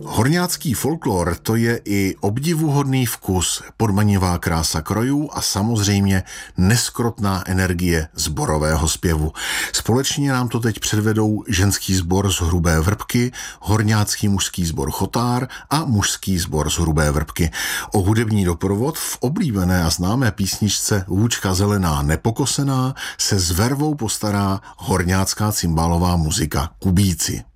Horňácký folklor, to je i obdivuhodný vkus, podmanivá krása krojů a samozřejmě neskrotná energie sborového zpěvu. Společně nám to teď předvedou ženský sbor z Hrubé Vrbky, horňácký mužský sbor Chotár a mužský sbor z Hrubé Vrbky. O hudební doprovod v oblíbené a známé písničce Hůčka zelená nepokosená se s vervou postará horňácká cymbálová muzika Kubíci.